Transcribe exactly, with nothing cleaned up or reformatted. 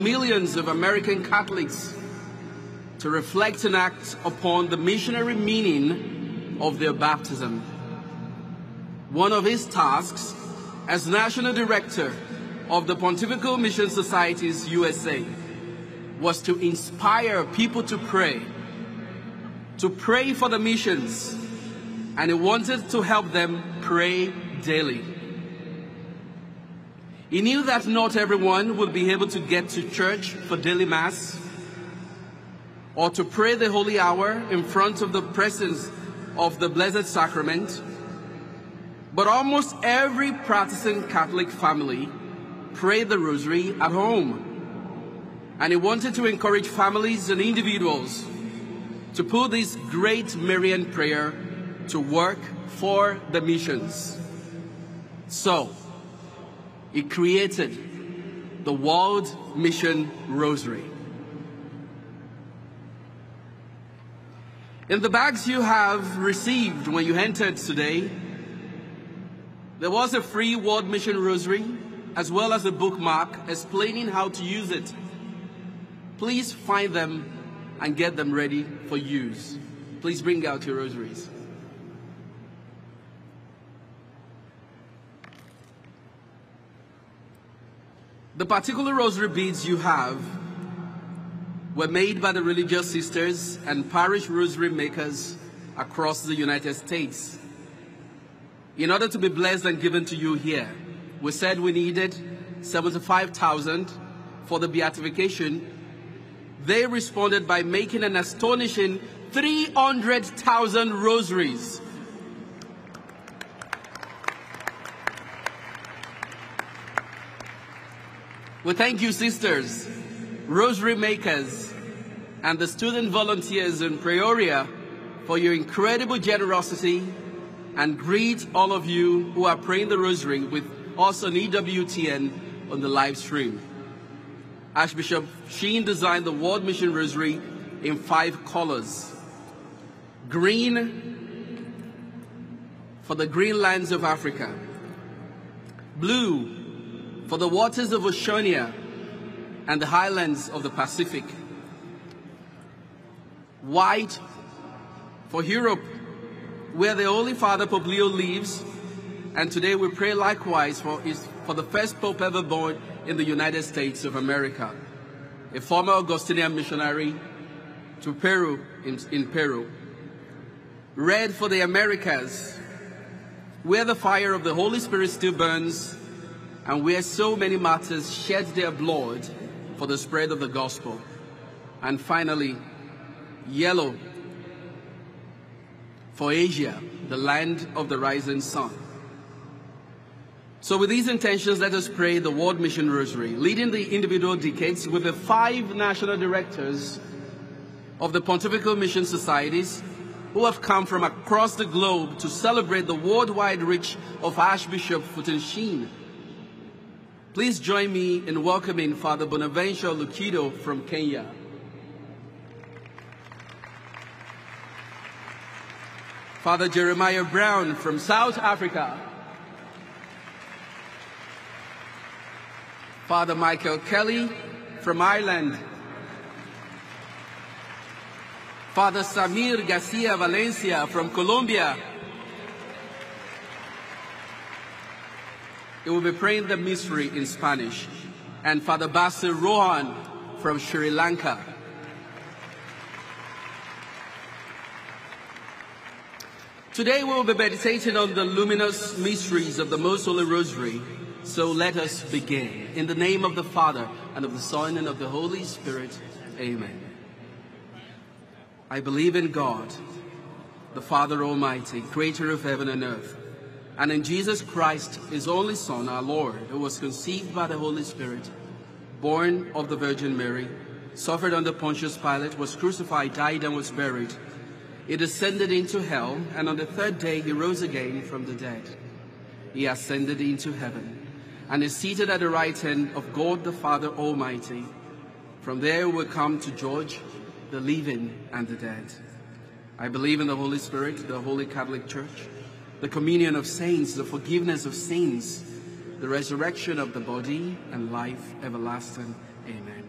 millions of American Catholics to reflect and act upon the missionary meaning of their baptism. One of his tasks as National Director of the Pontifical Mission Societies U S A was to inspire people to pray, to pray for the missions, and he wanted to help them pray daily. He knew that not everyone would be able to get to church for daily Mass or to pray the Holy Hour in front of the presence of the Blessed Sacrament, but almost every practicing Catholic family prayed the Rosary at home. And he wanted to encourage families and individuals to put this great Marian prayer to work for the missions. So, he created the World Mission Rosary. In the bags you have received when you entered today, there was a free World Mission Rosary, as well as a bookmark explaining how to use it. Please find them and get them ready for use. Please bring out your rosaries. The particular rosary beads you have were made by the religious sisters and parish rosary makers across the United States. In order to be blessed and given to you here, we said we needed seventy-five thousand for the beatification. They responded by making an astonishing three hundred thousand rosaries. We thank you, sisters, rosary makers, and the student volunteers in Peoria for your incredible generosity, and greet all of you who are praying the rosary with us on E W T N on the live stream. Archbishop Sheen designed the World Mission Rosary in five colors. Green for the green lands of Africa. Blue for the waters of Oceania and the highlands of the Pacific. White for Europe, where the Holy Father Pope Leo lives, and today we pray likewise for, his, for the first Pope ever born in the United States of America, a former Augustinian missionary to Peru, in, in Peru. Red for the Americas, where the fire of the Holy Spirit still burns, and where so many martyrs shed their blood for the spread of the gospel. And finally, yellow for Asia, the land of the rising sun. So with these intentions, let us pray the World Mission Rosary, leading the individual decades with the five national directors of the Pontifical Mission Societies who have come from across the globe to celebrate the worldwide reach of Archbishop Fulton Sheen. Please join me in welcoming Father Bonaventure Lukido from Kenya. Father Jeremiah Brown from South Africa. Father Michael Kelly from Ireland. Father Samir Garcia Valencia from Colombia. He will be praying the mystery in Spanish. And Father Basil Rohan from Sri Lanka. Today we will be meditating on the luminous mysteries of the Most Holy Rosary. So let us begin. In the name of the Father, and of the Son, and of the Holy Spirit. Amen. I believe in God, the Father Almighty, creator of heaven and earth, and in Jesus Christ, his only Son, our Lord, who was conceived by the Holy Spirit, born of the Virgin Mary, suffered under Pontius Pilate, was crucified, died, and was buried. He descended into hell, and on the third day he rose again from the dead. He ascended into heaven, and is seated at the right hand of God the Father Almighty. From there he will come to judge the living and the dead. I believe in the Holy Spirit, the Holy Catholic Church, the communion of saints, the forgiveness of sins, the resurrection of the body, and life everlasting. Amen.